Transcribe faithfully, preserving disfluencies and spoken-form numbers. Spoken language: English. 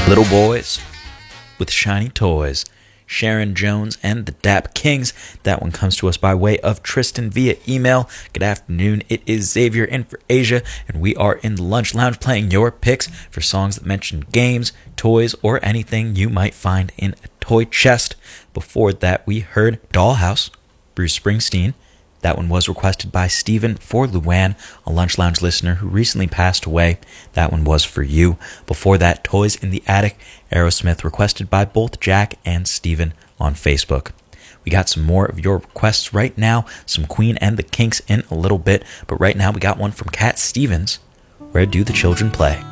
Little Boys with Shiny Toys. Sharon Jones and the Dap Kings. That one comes to us by way of Tristan via email. Good afternoon. It is Xavier in for Asia, and we are in the Lunch Lounge playing your picks for songs that mention games, toys, or anything you might find in a toy chest. Before that, we heard Dollhouse, Bruce Springsteen. That one was requested by Stephen for Luann, a Lunch Lounge listener who recently passed away. That one was for you. Before that, Toys in the Attic, Aerosmith, requested by both Jack and Stephen on Facebook. We got some more of your requests right now, some Queen and the Kinks in a little bit, but right now we got one from Cat Stevens, Where Do the Children Play?